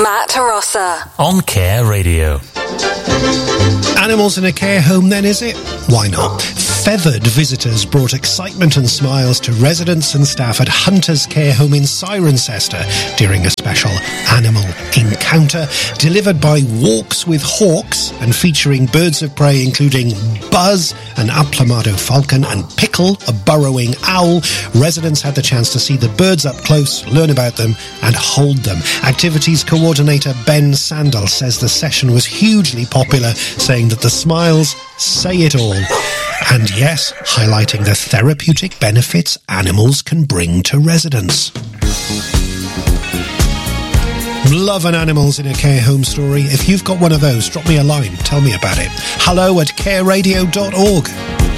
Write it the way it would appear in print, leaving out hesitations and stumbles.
Matt Rossa on Care Radio. Animals in a care home then, is it? Why not? Feathered visitors brought excitement and smiles to residents and staff at Hunter's Care Home in Cirencester during a special animal encounter delivered by Walks with Hawks and featuring birds of prey including Buzz, an Aplomado falcon, and Pickle, a burrowing owl. Residents had the chance to see the birds up close, learn about them and hold them. Activities coordinator Ben Sandel says the session was hugely popular, saying that the smiles say it all. And yes, highlighting the therapeutic benefits animals can bring to residents. Love an animals in a care home story. If you've got one of those, drop me a line. Tell me about it. hello@careradio.org.